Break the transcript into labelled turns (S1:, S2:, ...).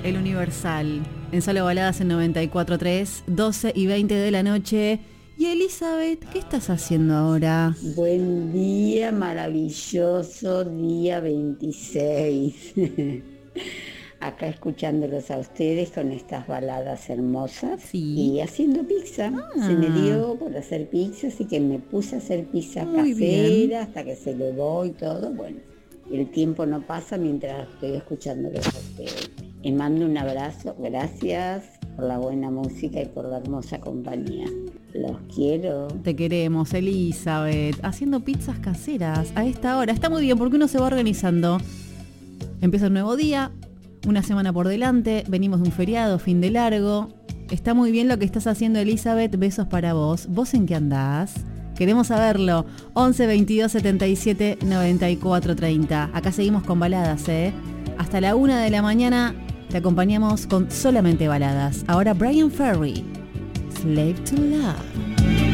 S1: El Universal. En Solo Baladas en 94.3, 12 y 20 de la noche. Y Elizabeth, ¿qué estás haciendo ahora?
S2: Buen día, maravilloso día 26. Acá escuchándolos a ustedes con estas baladas hermosas.
S1: Sí.
S2: Y haciendo pizza. Se me dio por hacer pizza, así que me puse a hacer pizza
S1: Muy
S2: casera
S1: bien.
S2: hasta que se levó y todo. Bueno, el tiempo no pasa mientras estoy escuchándolos a ustedes. Les mando un abrazo, gracias por la buena música y por la hermosa compañía. Los quiero.
S1: Te queremos, Elizabeth. Haciendo pizzas caseras a esta hora. Está muy bien porque uno se va organizando. Empieza un nuevo día, una semana por delante. Venimos de un feriado, fin de largo. Está muy bien lo que estás haciendo, Elizabeth. Besos para vos. ¿Vos en qué andás? Queremos saberlo. 11 22 77 94 30. Acá seguimos con baladas, ¿eh? Hasta la 1 de la mañana te acompañamos con solamente baladas. Ahora Brian Ferry, Slave to Love.